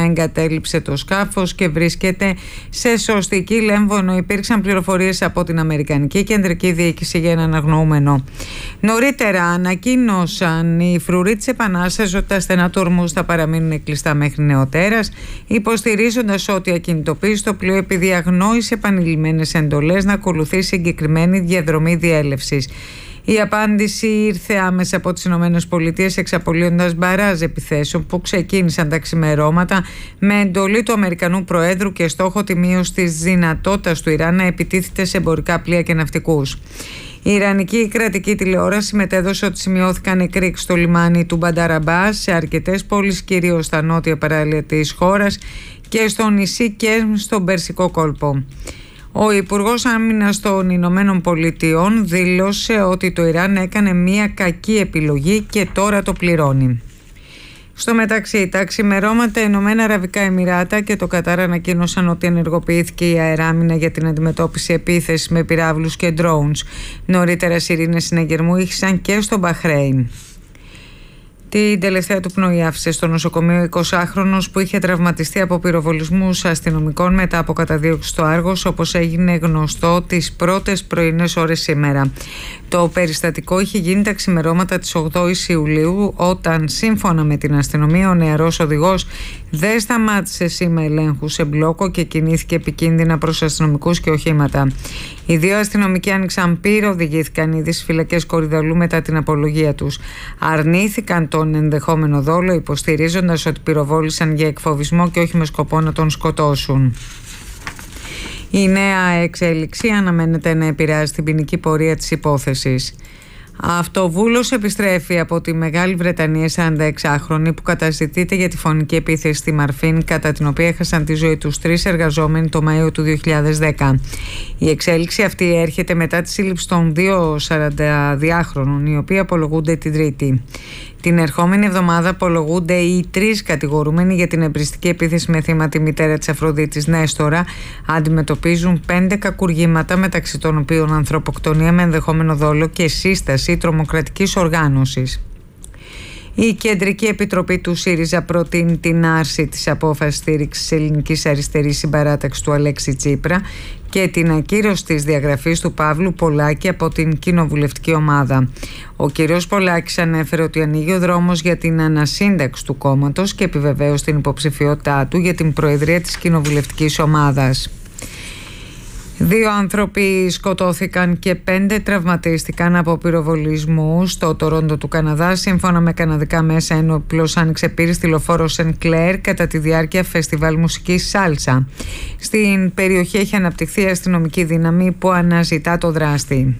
εγκατέλειψε το σκάφος και βρίσκεται σε σωστική λέμβο, ενώ υπήρξαν πληροφορίες από την Αμερικανική Κεντρική Διοίκηση για έναν αγνοούμενο. Νωρίτερα ανακοίνωσαν οι φρουροί της Επανάστασης ότι τα στενά του Ορμούζ θα παραμείνουν κλειστά μέχρι νεοτέρας, υποστηρίζοντας ότι ακινητοποίησε το πλοίο επειδή αγνόησε επανειλημμένες εντολές να ακολουθεί συγκεκριμένη διαδρομή διέλευσης. Η απάντηση ήρθε άμεσα από τις ΗΠΑ, εξαπολύοντας μπαράζ επιθέσεων που ξεκίνησαν τα ξημερώματα με εντολή του Αμερικανού Προέδρου και στόχο τη μείωση της δυνατότητας του Ιράν να επιτίθεται σε εμπορικά πλοία και ναυτικούς. Η Ιρανική κρατική τηλεόραση μετέδωσε ότι σημειώθηκαν εκρήξεις στο λιμάνι του Μπανταραμπάς σε αρκετές πόλεις, κυρίως στα νότια παράλια της χώρας και στο νησί και στον Περσικό κόλπο. Ο Υπουργός Άμυνας των Ηνωμένων Πολιτειών δήλωσε ότι το Ιράν έκανε μια κακή επιλογή και τώρα το πληρώνει. Στο μεταξύ, τα ξημερώματα Ηνωμένα Αραβικά Εμιράτα και το Κατάρ ανακοίνωσαν ότι ενεργοποιήθηκε η αεράμινα για την αντιμετώπιση επίθεσης με πυράβλους και drones. Νωρίτερα σιρήνες συναγερμού ήχησαν και στο Μπαχρέιν. Την τελευταία του πνοή άφησε στο νοσοκομείο 20χρονος που είχε τραυματιστεί από πυροβολισμούς αστυνομικών μετά από καταδίωξη στο Άργος, όπως έγινε γνωστό τις πρώτες πρωινές ώρες σήμερα. Το περιστατικό είχε γίνει τα ξημερώματα της 8ης Ιουλίου, όταν σύμφωνα με την αστυνομία ο νεαρός οδηγός δεν σταμάτησε σήμα ελέγχου σε μπλόκο και κινήθηκε επικίνδυνα προς αστυνομικούς και οχήματα. Οι δύο αστυνομικοί άνοιξαν πύρο, οδηγήθηκαν ήδη στις φυλακές Κορυδαλού μετά την απολογία τους. Αρνήθηκαν τον ενδεχόμενο δόλο, υποστηρίζοντας ότι πυροβόλησαν για εκφοβισμό και όχι με σκοπό να τον σκοτώσουν. Η νέα εξέλιξη αναμένεται να επηρεάσει την ποινική πορεία της υπόθεσης. Αυτοβούλος επιστρέφει από τη Μεγάλη Βρετανία 46χρονη που καταζητείται για τη φωνική επίθεση στη Μαρφίν, κατά την οποία έχασαν τη ζωή τους 3 εργαζόμενοι το Μάιο του 2010. Η εξέλιξη αυτή έρχεται μετά τη σύλληψη των 2 42χρονων, οι οποίοι απολογούνται την Τρίτη. Την ερχόμενη εβδομάδα απολογούνται οι 3 κατηγορούμενοι για την εμπριστική επίθεση με θύμα τη μητέρα της Αφροδίτης Νέστορα. Αντιμετωπίζουν 5 κακουργήματα, μεταξύ των οποίων ανθρωποκτονία με ενδεχόμενο δόλο και σύσταση τρομοκρατικής οργάνωσης. Η Κεντρική Επιτροπή του ΣΥΡΙΖΑ προτείνει την άρση της απόφασης στήριξης ελληνικής αριστερής συμπαράταξης του Αλέξη Τσίπρα και την ακύρωση της διαγραφής του Παύλου Πολάκη από την κοινοβουλευτική ομάδα. Ο κ. Πολάκης ανέφερε ότι ανοίγει ο δρόμος για την ανασύνταξη του κόμματος και επιβεβαίωσε την υποψηφιότητά του για την προεδρία της κοινοβουλευτικής ομάδας. 2 άνθρωποι σκοτώθηκαν και 5 τραυματίστηκαν από πυροβολισμού στο Τορόντο του Καναδά, σύμφωνα με καναδικά μέσα, ενώ πλώς άνοιξε πύρη στη λεωφόρο Σεν Κλέρ κατά τη διάρκεια φεστιβάλ μουσικής Σάλσα. Στην περιοχή έχει αναπτυχθεί αστυνομική δύναμη που αναζητά το δράστη.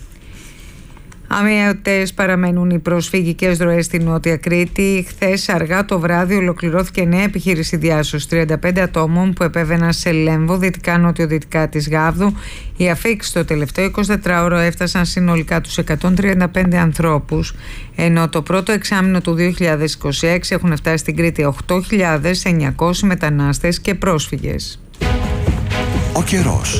Αμύωτες παραμένουν οι προσφυγικές ροές στη Νότια Κρήτη. Χθες αργά το βράδυ ολοκληρώθηκε νέα επιχείρηση διάσωσης 35 ατόμων που επέβαιναν σε Λέμβο, δυτικά νοτιοδυτικά της Γάβδου. Οι αφήξεις το τελευταίο 24ωρο έφτασαν συνολικά τους 135 ανθρώπους, ενώ το πρώτο εξάμηνο του 2026 έχουν φτάσει στην Κρήτη 8.900 μετανάστες και πρόσφυγες. Ο καιρός.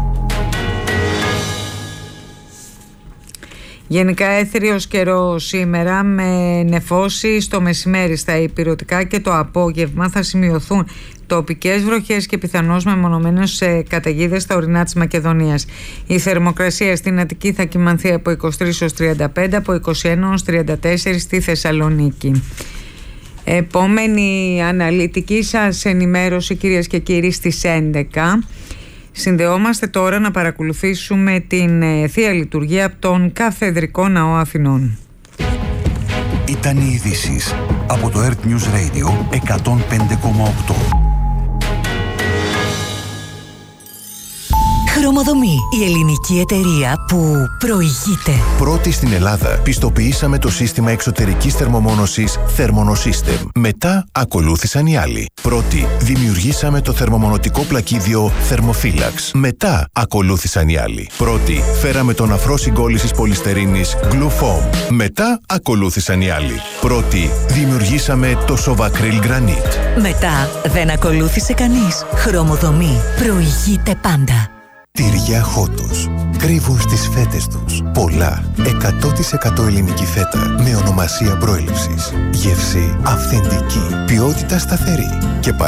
Γενικά έθριος καιρός σήμερα, με νεφώσεις το μεσημέρι στα ηπειρωτικά και το απόγευμα θα σημειωθούν τοπικές βροχές και πιθανώς μεμονωμένες καταιγίδες στα ορεινά της Μακεδονίας. Η θερμοκρασία στην Αττική θα κυμανθεί από 23 ως 35, από 21 ως 34 στη Θεσσαλονίκη. Επόμενη αναλυτική σας ενημέρωση, κυρίες και κύριοι, στις 11. Συνδεόμαστε τώρα να παρακολουθήσουμε την Θεία Λειτουργία από τον Καθεδρικό Ναό Αθηνών. Ήταν οι ειδήσεις από το Earth News Radio 105,8. Χρωμοδομή, η ελληνική εταιρεία που προηγείται. Πρώτη στην Ελλάδα, πιστοποιήσαμε το σύστημα εξωτερικής θερμομόνωσης Thermonosystem. Μετά ακολούθησαν οι άλλοι. Πρώτη, δημιουργήσαμε το θερμομονωτικό πλακίδιο Thermophilax. Μετά ακολούθησαν οι άλλοι. Πρώτη, φέραμε τον αφρό συγκόλλησης πολυστερίνης Glufoam. Μετά ακολούθησαν οι άλλοι. Πρώτη, δημιουργήσαμε το Sovacryl Granite. Μετά δεν ακολούθησε κανείς. Χρωμοδομή, προηγείται πάντα. Τυριά Χότος. Κρύβουν στις φέτες τους πολλά 100% ελληνική φέτα με ονομασία προέλευσης. Γεύση αυθεντική. Ποιότητα σταθερή. Και